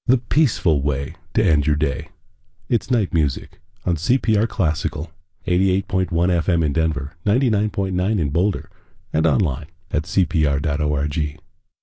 the peaceful way to end your day. It's night music on CPR Classical, 88.1 FM in Denver, 99.9 in Boulder, and online at cpr.org.